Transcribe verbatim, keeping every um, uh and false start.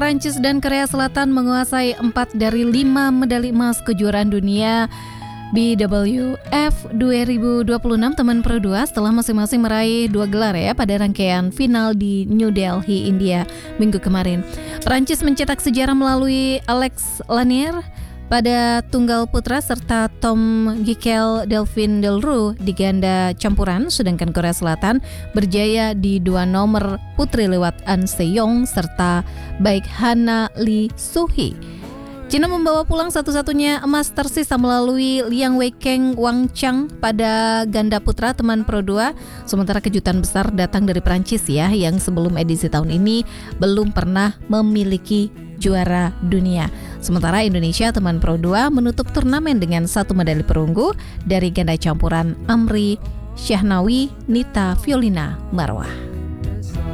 Prancis dan Korea Selatan menguasai empat dari lima medali emas kejuaraan dunia B W F dua ribu dua puluh enam teman Pro dua setelah masing-masing meraih dua gelar ya pada rangkaian final di New Delhi, India minggu kemarin. Prancis mencetak sejarah melalui Alex Lanier pada tunggal putra serta Tom Gikel Delphine Delroux di ganda campuran, sedangkan Korea Selatan berjaya di dua nomor putri lewat An Se-young serta Baek Hana Lee Soo-hee. Cina membawa pulang satu-satunya emas tersisa melalui Liang Weikeng Wang Chang pada ganda putra teman Pro dua. Sementara kejutan besar datang dari Prancis ya, yang sebelum edisi tahun ini belum pernah memiliki juara dunia. Sementara Indonesia teman Pro dua menutup turnamen dengan satu medali perunggu dari ganda campuran Amri Syahnawi Nita Violina Marwah.